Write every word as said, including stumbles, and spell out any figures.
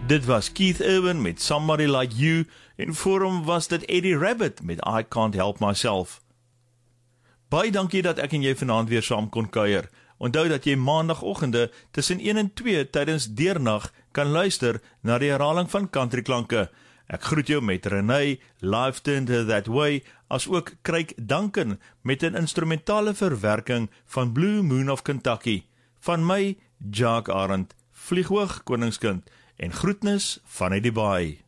Dit was Keith Urban met Somebody Like You, en voor hom was dit Eddie Rabbit met I Can't Help Myself. Baie dankie dat ek en jy vanaand weer saam kon kuier. Onthou dat jy maandagoggende tussen een en twee tydens deernag kan luister na die herhaling van Countryklanke. Ek groet jou met Renee, Life Turned That Way, as ook Craig Duncan met 'n instrumentale verwerking van Blue Moon of Kentucky. Van my, Jacques Arend, vlieg hoog koningskind, en groetnis vanuit die baai.